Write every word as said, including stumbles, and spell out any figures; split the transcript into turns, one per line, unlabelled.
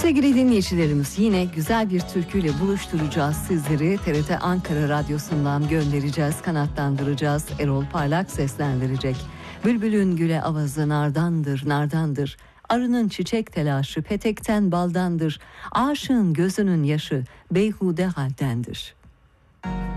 Sevgili dinleyicilerimiz, yine güzel bir türküyle buluşturacağız sizleri. T R T Ankara Radyosu'ndan göndereceğiz, kanatlandıracağız. Erol Parlak seslendirecek. Bülbülün güle avazı nardandır, nardandır. Arının çiçek telaşı petekten baldandır. Aşığın gözünün yaşı beyhude haldendir.